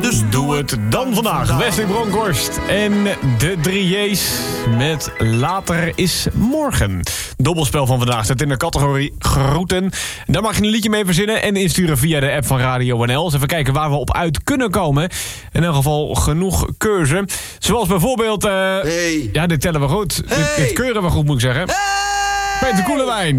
Dus doe het dan vandaag. Wesley Bronkhorst en de 3J's met Later is Morgen. Dobbelspel van vandaag zit in de categorie groeten. Daar mag je een liedje mee verzinnen en insturen via de app van Radio NL. Dus even kijken waar we op uit kunnen komen. In elk geval genoeg keuze. Zoals bijvoorbeeld... Ja, dit tellen we goed. Dit keuren we goed, moet ik zeggen. Peter Koelewijn.